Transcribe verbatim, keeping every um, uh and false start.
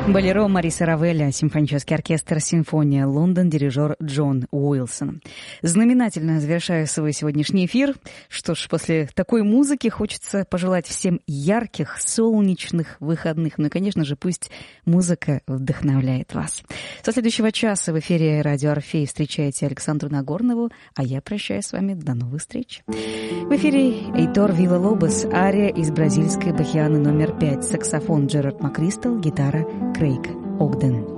Болеро Мариса Равеля, симфонический оркестр «Симфония Лондон», дирижер Джон Уилсон. Знаменательно завершаю свой сегодняшний эфир. Что ж, после такой музыки хочется пожелать всем ярких, солнечных выходных. Ну и, конечно же, пусть музыка вдохновляет вас. Со следующего часа в эфире радио «Орфей» встречаете Александру Нагорнову, а я прощаюсь с вами. До новых встреч. В эфире Эйтор Вилла-Лобос, ария из бразильской бахианы номер пять, саксофон Джерард Маккристал, гитара Крейг Огден.